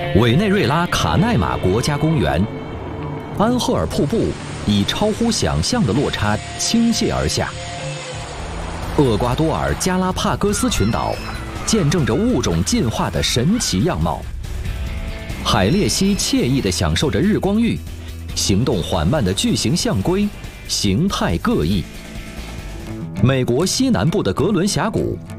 委内瑞拉卡奈马国家公园，安赫尔瀑布以超乎想象的落差倾泻而下。厄瓜多尔加拉帕戈斯群岛，见证着物种进化的神奇样貌。海列西惬意地享受着日光浴，行动缓慢的巨型象龟，形态各异。美国西南部的格伦峡谷